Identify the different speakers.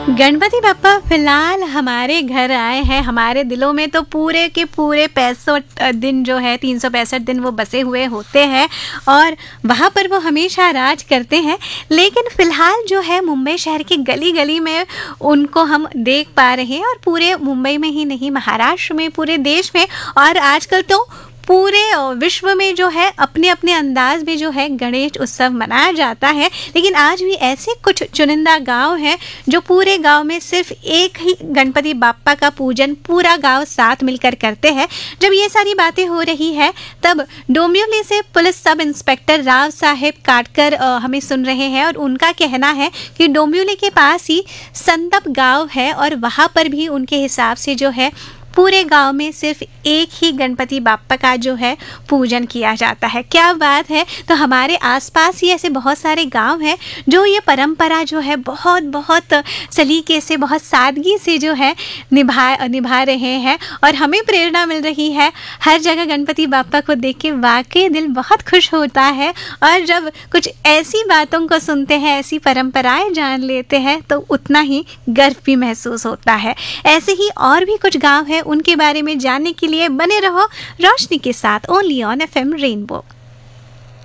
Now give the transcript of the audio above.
Speaker 1: गणपति बप्पा फिलहाल हमारे घर आए हैं। हमारे दिलों में तो पूरे के पूरे 65 दिन जो है 365 दिन वो बसे हुए होते हैं और वहाँ पर वो हमेशा राज करते हैं। लेकिन फ़िलहाल जो है मुंबई शहर की गली गली में उनको हम देख पा रहे हैं और पूरे मुंबई में ही नहीं, महाराष्ट्र में, पूरे देश में और आजकल तो पूरे विश्व में जो है अपने अपने अंदाज में जो है गणेश उत्सव मनाया जाता है। लेकिन आज भी ऐसे कुछ चुनिंदा गांव हैं जो पूरे गांव में सिर्फ एक ही गणपति बाप्पा का पूजन पूरा गांव साथ मिलकर करते हैं। जब ये सारी बातें हो रही है तब डोंबिवली से पुलिस सब इंस्पेक्टर राव साहेब काटकर हमें सुन रहे हैं और उनका कहना है कि डोंबिवली के पास ही संदप गांव है और वहाँ पर भी उनके हिसाब से जो है पूरे गांव में सिर्फ एक ही गणपति बाप्पा का जो है पूजन किया जाता है। क्या बात है। तो हमारे आसपास ही ऐसे बहुत सारे गांव हैं जो ये परंपरा जो है बहुत बहुत सलीके से, बहुत सादगी से जो है निभा रहे हैं और हमें प्रेरणा मिल रही है। हर जगह गणपति बाप्पा को देख के वाकई दिल बहुत खुश होता है और जब कुछ ऐसी बातों को सुनते हैं, ऐसी परंपराएं जान लेते हैं तो उतना ही गर्व भी महसूस होता है। ऐसे ही और भी कुछ गाँव हैं, उनके बारे में जानने के लिए बने रहो रोशनी के साथ ओनली ऑन FM रेनबो।